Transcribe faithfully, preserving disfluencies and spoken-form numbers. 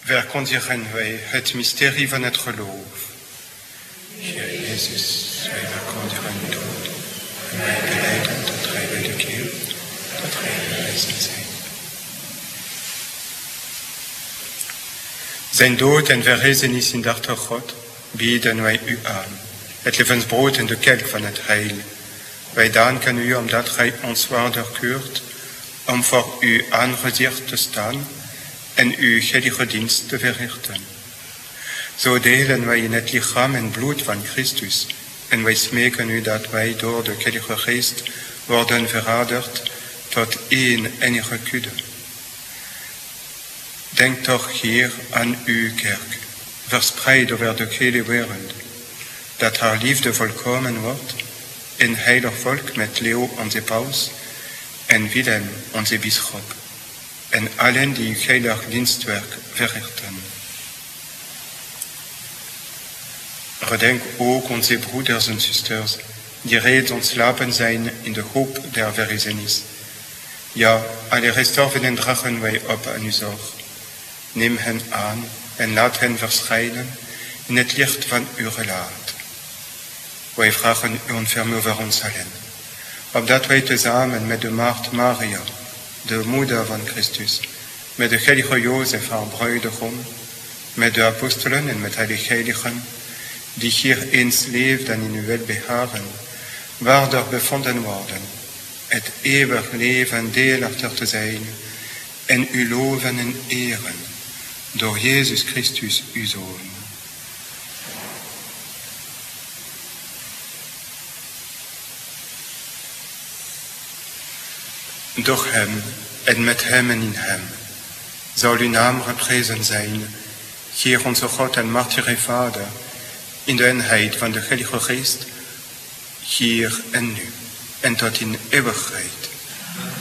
verkondigen wij het mysterie van het geloof. Heer Jezus, wij verkondigen uw dood en wij belijden dat gij wederkeert, dat gij gerezen zijt. Zijn dood en verrezenis in de God bieden wij u aan, het levensbrood en de kelk van het heil. Wij danken u omdat gij ons waardig keurt om voor uw aangezicht te staan en uw heilige dienst te verrichten. Zo delen wij in het lichaam en bloed van Christus en wij smeken u dat wij door de heilige geest worden veraderd tot één enige kudde. Denk toch, Heer, aan uw kerk, verspreid over de hele wereld, dat haar liefde volkomen wordt, een heilig volk met Leo onze paus en Willem onze bisschop, en allen die uw heilig dienstwerk verrichten. Gedenk ook onze broeders en zusters, die reeds ontslapen zijn in de hoop der verrezenis. Ja, alle gestorvenen dragen wij op aan uw zorg. Neem hen aan en laat hen verschijnen in het licht van uw gelaat. Wij vragen u ontferm over ons allen, opdat wij tezamen met de maagd Maria, de moeder van Christus, met de heilige Jozef, haar bruidegom, met de apostelen en met alle heiligen, die hier eens leefden in uw welbehagen, waardoor bevonden worden, het eeuwig leven deelachtig te zijn en u loven en eren, door Jezus Christus, uw Zoon. Door hem en met hem en in hem zal uw naam geprezen zijn, Heer onze God en martire Vader, in de eenheid van de Heilige Geest, hier en nu en tot in eeuwigheid.